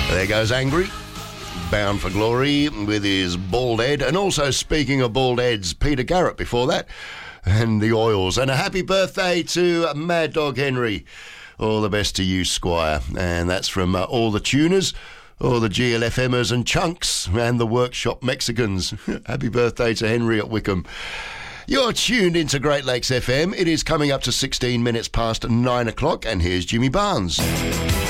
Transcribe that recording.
There goes Angry, Bound for Glory with his bald head. And also, speaking of bald heads, Peter Garrett before that, and the Oils. And a happy birthday to Mad Dog Henry. All the best to you, Squire. And that's from all the tuners, all the GLFMers and Chunks, and the Workshop Mexicans. Happy birthday to Henry at Wickham. You're tuned into Great Lakes FM. It is coming up to 16 minutes past 9 o'clock, and here's Jimmy Barnes.